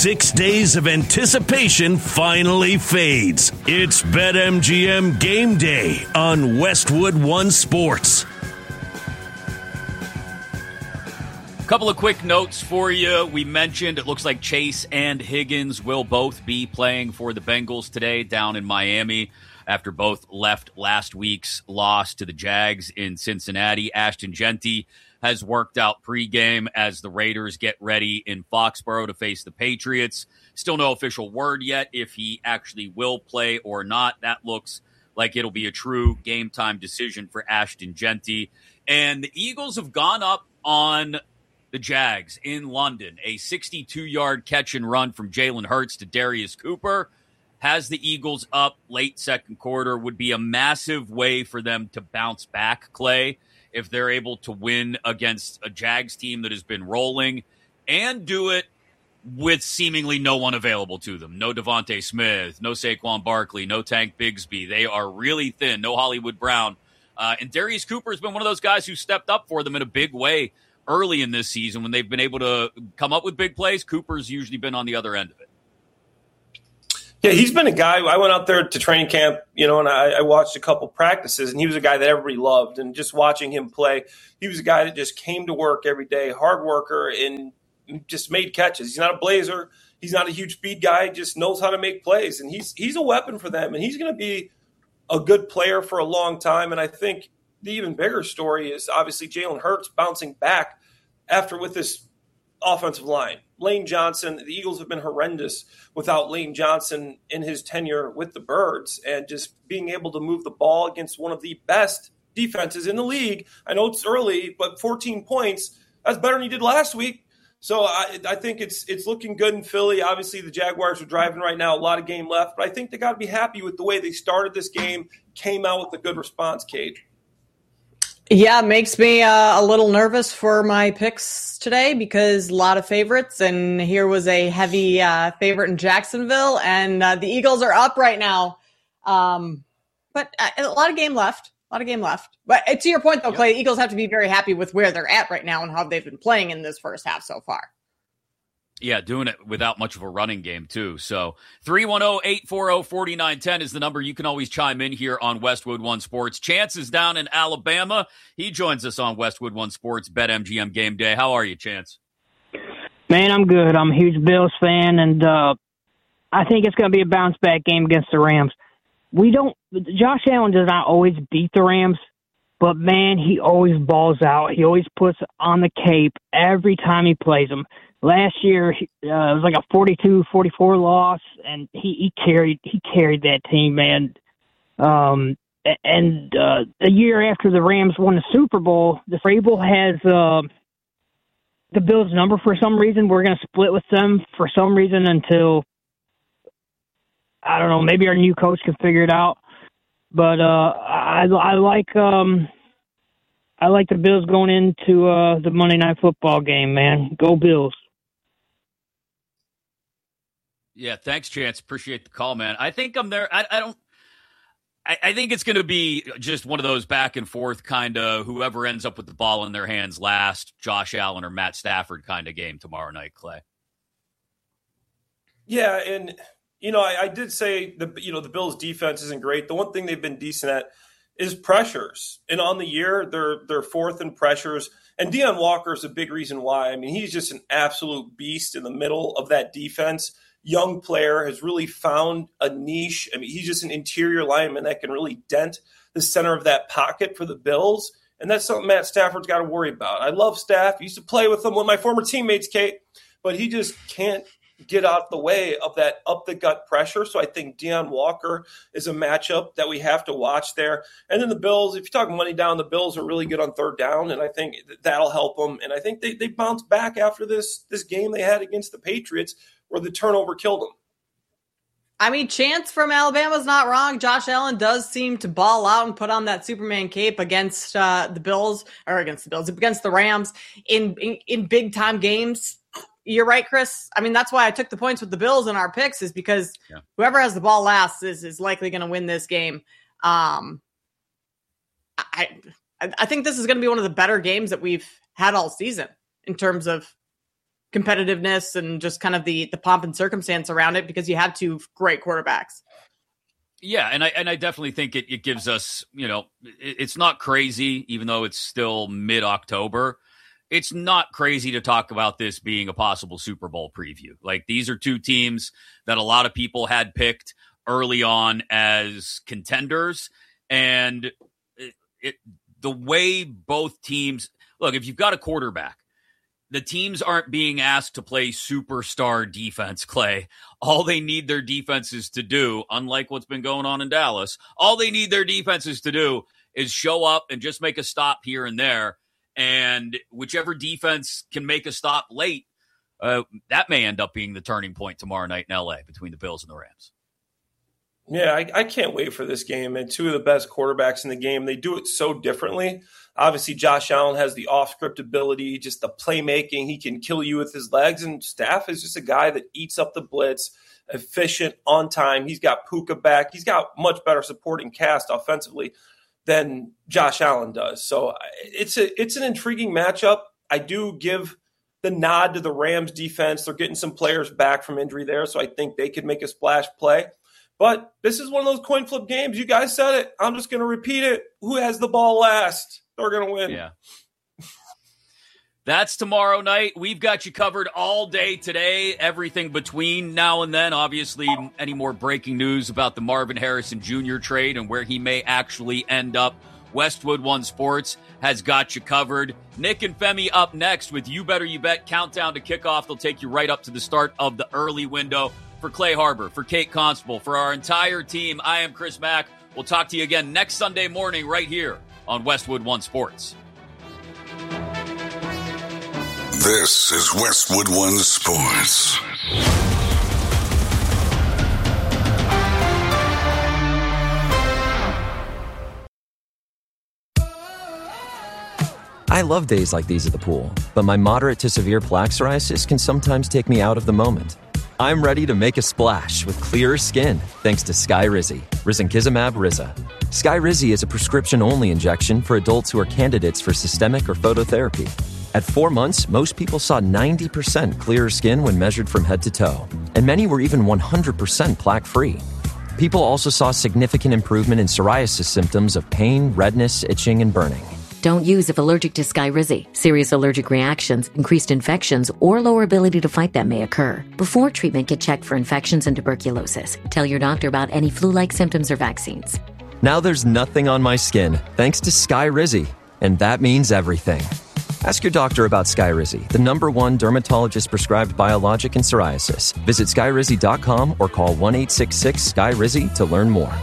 6 days of anticipation finally fades. It's BetMGM Game Day on Westwood One Sports. Couple of quick notes for you. We mentioned it looks like Chase and Higgins will both be playing for the Bengals today down in Miami after both left last week's loss to the Jags in Cincinnati. Ashton Genty has worked out pregame as the Raiders get ready in Foxborough to face the Patriots. Still no official word yet if he actually will play or not. That looks like it'll be a true game-time decision for Ashton Genty. And the Eagles have gone up on the Jags in London. A 62-yard catch and run from Jalen Hurts to Darius Cooper has the Eagles up late second quarter. Would be a massive way for them to bounce back, Clay, if they're able to win against a Jags team that has been rolling and do it with seemingly no one available to them. No Devontae Smith, no Saquon Barkley, no Tank Bigsby. They are really thin. No Hollywood Brown. And Darius Cooper has been one of those guys who stepped up for them in a big way early in this season when they've been able to come up with big plays. Cooper's usually been on the other end of it. Yeah, he's been a guy. I went out there to training camp, and I watched a couple practices, and he was a guy that everybody loved. And just watching him play, he was a guy that just came to work every day, hard worker, and just made catches. He's not a blazer. He's not a huge speed guy. Just knows how to make plays, and he's a weapon for them. And he's going to be a good player for a long time. And I think the even bigger story is obviously Jalen Hurts bouncing back with this offensive line. Lane Johnson, the Eagles have been horrendous without Lane Johnson in his tenure with the Birds, and just being able to move the ball against one of the best defenses in the league. I know it's early, but 14 points, that's better than he did last week. So I think it's looking good in Philly. Obviously, the Jaguars are driving right now, a lot of game left, but I think they got to be happy with the way they started this game, came out with a good response, Kate. Yeah, it makes me a little nervous for my picks today because a lot of favorites, and here was a heavy favorite in Jacksonville, and the Eagles are up right now. But a lot of game left. But to your point, though, Clay, the Eagles have to be very happy with where they're at right now and how they've been playing in this first half so far. Yeah, doing it without much of a running game, too. So 310-840-4910 is the number. You can always chime in here on Westwood One Sports. Chance is down in Alabama. He joins us on Westwood One Sports BetMGM Game Day. How are you, Chance? Man, I'm good. I'm a huge Bills fan, and I think it's going to be a bounce-back game against the Rams. Josh Allen does not always beat the Rams, but, man, he always balls out. He always puts on the cape every time he plays them. Last year, it was like a 42-44 loss, and he carried that team, man. And the year after the Rams won the Super Bowl, the Vrabel has the Bills' number for some reason. We're going to split with them for some reason until, I don't know, maybe our new coach can figure it out. But I like the Bills going into the Monday Night Football game, man. Go Bills. Yeah, thanks, Chance. Appreciate the call, man. I think I'm there. I think it's going to be just one of those back and forth kind of whoever ends up with the ball in their hands last, Josh Allen or Matt Stafford kind of game tomorrow night, Clay. Yeah, and I did say the Bills' defense isn't great. The one thing they've been decent at is pressures, and on the year they're fourth in pressures. And Deion Walker is a big reason why. I mean, he's just an absolute beast in the middle of that defense. Young player, has really found a niche. I mean, he's just an interior lineman that can really dent the center of that pocket for the Bills. And that's something Matt Stafford's got to worry about. I love Staff. I used to play with him, one of my former teammates, Kate, but he just can't get out the way of that up-the-gut pressure. So I think Deion Walker is a matchup that we have to watch there. And then the Bills, if you talk money down, the Bills are really good on third down, and I think that'll help them. And I think they bounced back after this game they had against the Patriots where the turnover killed them. I mean, Chance from Alabama's not wrong. Josh Allen does seem to ball out and put on that Superman cape against the Rams in big-time games. You're right, Chris. I mean, that's why I took the points with the Bills in our picks, is because whoever has the ball last is likely going to win this game. I think this is going to be one of the better games that we've had all season in terms of competitiveness and just kind of the pomp and circumstance around it because you have two great quarterbacks. Yeah, and I definitely think it gives us, it's not crazy, even though it's still mid-October. It's not crazy to talk about this being a possible Super Bowl preview. Like, these are two teams that a lot of people had picked early on as contenders. And the way both teams look, if you've got a quarterback, the teams aren't being asked to play superstar defense, Clay. All they need their defenses to do, unlike what's been going on in Dallas, all they need their defenses to do is show up and just make a stop here and there. And whichever defense can make a stop late, that may end up being the turning point tomorrow night in LA between the Bills and the Rams. Yeah, I can't wait for this game. And two of the best quarterbacks in the game, they do it so differently. Obviously, Josh Allen has the off-script ability, just the playmaking. He can kill you with his legs. And Staff is just a guy that eats up the blitz, efficient, on time. He's got Puka back. He's got much better supporting cast offensively than Josh Allen does. So it's an intriguing matchup. I do give the nod to the Rams defense. They're getting some players back from injury there, so I think they could make a splash play. But this is one of those coin flip games. You guys said it. I'm just going to repeat it. Who has the ball last? They're going to win. Yeah. That's tomorrow night. We've got you covered all day today, everything between now and then. Obviously, any more breaking news about the Marvin Harrison Jr. trade and where he may actually end up, Westwood One Sports has got you covered. Nick and Femi up next with You Better You Bet countdown to kickoff. They'll take you right up to the start of the early window. For Clay Harbor, for Kate Constable, for our entire team, I am Chris Mack. We'll talk to you again next Sunday morning right here on Westwood One Sports. This is Westwood One Sports. I love days like these at the pool, but my moderate to severe plaque psoriasis can sometimes take me out of the moment. I'm ready to make a splash with clearer skin thanks to Skyrizi, risankizumab Riza. Skyrizi is a prescription-only injection for adults who are candidates for systemic or phototherapy. At 4 months, most people saw 90% clearer skin when measured from head to toe, and many were even 100% plaque-free. People also saw significant improvement in psoriasis symptoms of pain, redness, itching, and burning. Don't use if allergic to Skyrizi. Serious allergic reactions, increased infections, or lower ability to fight them may occur. Before treatment, get checked for infections and tuberculosis. Tell your doctor about any flu-like symptoms or vaccines. Now there's nothing on my skin thanks to Skyrizi, and that means everything. Ask your doctor about Skyrizi, the #1 dermatologist-prescribed biologic in psoriasis. Visit Skyrizi.com or call 1-866-SKYRIZI to learn more.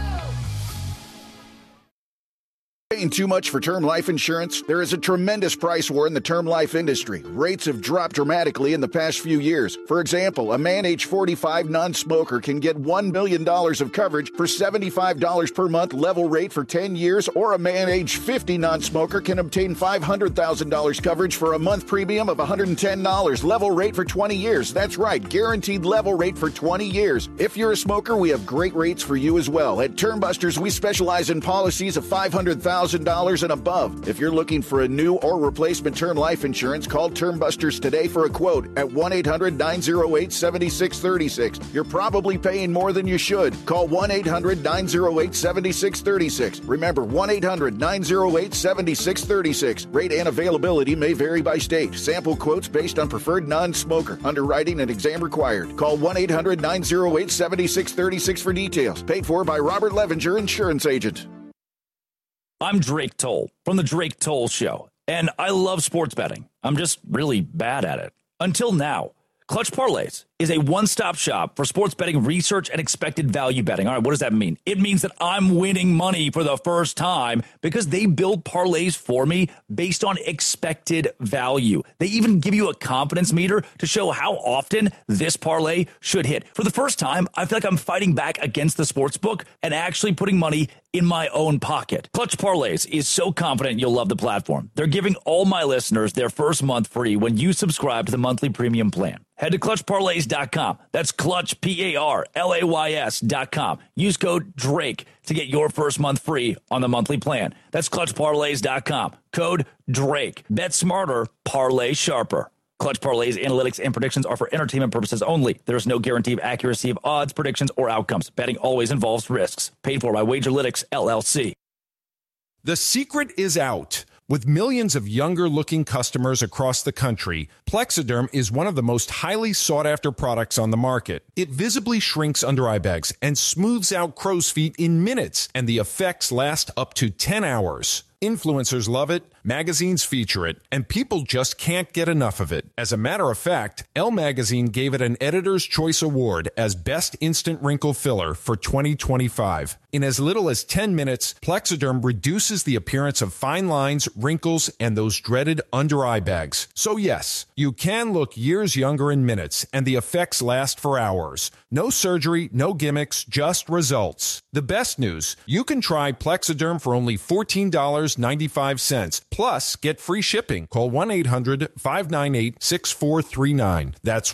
Paying too much for term life insurance? There is a tremendous price war in the term life industry. Rates have dropped dramatically in the past few years. For example, a man age 45 non-smoker can get $1 million of coverage for $75 per month level rate for 10 years, or a man age 50 non-smoker can obtain $500,000 coverage for a month premium of $110 level rate for 20 years. That's right, guaranteed level rate for 20 years. If you're a smoker, we have great rates for you as well. At Termbusters, we specialize in policies of $500,000 and above. If you're looking for a new or replacement term life insurance, call Termbusters today for a quote at 1-800-908-7636. You're probably paying more than you should. Call 1-800-908-7636. Remember, 1-800-908-7636. Rate and availability may vary by state. Sample quotes based on preferred non-smoker. Underwriting and exam required. Call 1-800-908-7636 for details. Paid for by Robert Levinger, insurance agent. I'm Drake Toll from The Drake Toll Show, and I love sports betting. I'm just really bad at it. Until now. Clutch Parlays is a one-stop shop for sports betting research and expected value betting. All right, what does that mean? It means that I'm winning money for the first time because they build parlays for me based on expected value. They even give you a confidence meter to show how often this parlay should hit. For the first time, I feel like I'm fighting back against the sports book and actually putting money in my own pocket. Clutch Parlays is so confident you'll love the platform. They're giving all my listeners their first month free when you subscribe to the monthly premium plan. Head to ClutchParlays.com. That's Clutch, PARLAYS.com. Use code DRAKE to get your first month free on the monthly plan. That's ClutchParlays.com. Code DRAKE. Bet smarter, parlay sharper. Clutch Parlay's analytics and predictions are for entertainment purposes only. There is no guarantee of accuracy of odds, predictions, or outcomes. Betting always involves risks. Paid for by Wagerlytics, LLC. The secret is out. With millions of younger-looking customers across the country, Plexiderm is one of the most highly sought-after products on the market. It visibly shrinks under-eye bags and smooths out crow's feet in minutes, and the effects last up to 10 hours. Influencers love it, magazines feature it, and people just can't get enough of it. As a matter of fact, Elle Magazine gave it an Editor's Choice Award as Best Instant Wrinkle Filler for 2025. In as little as 10 minutes, Plexiderm reduces the appearance of fine lines, wrinkles, and those dreaded under-eye bags. So yes, you can look years younger in minutes, and the effects last for hours. No surgery, no gimmicks, just results. The best news, you can try Plexiderm for only $14.95. Plus, get free shipping. Call 1-800-598-6439. That's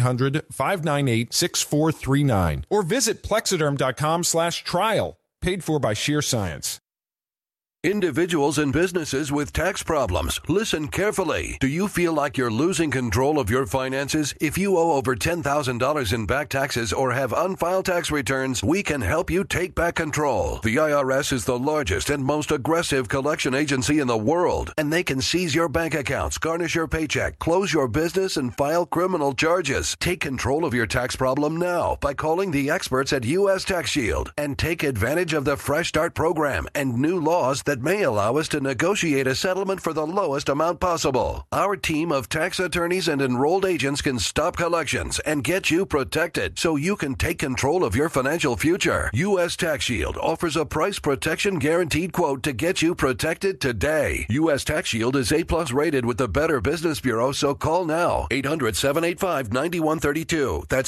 1-800-598-6439. Or visit Plexiderm.com/trial. Paid for by Sheer Science. Individuals and businesses with tax problems, listen carefully. Do you feel like you're losing control of your finances? If you owe over $10,000 in back taxes or have unfiled tax returns, we can help you take back control. The IRS is the largest and most aggressive collection agency in the world, and they can seize your bank accounts, garnish your paycheck, close your business, and file criminal charges. Take control of your tax problem now by calling the experts at U.S. Tax Shield and take advantage of the Fresh Start program and new laws that may allow us to negotiate a settlement for the lowest amount possible. Our team of tax attorneys and enrolled agents can stop collections and get you protected so you can take control of your financial future. U.S. Tax Shield offers a price protection guaranteed quote to get you protected today. U.S. Tax Shield is A+ rated with the Better Business Bureau, so call now. 800-785-9132. That's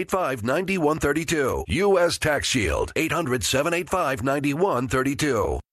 800-785-9132. U.S. Tax Shield. 800-785-9132.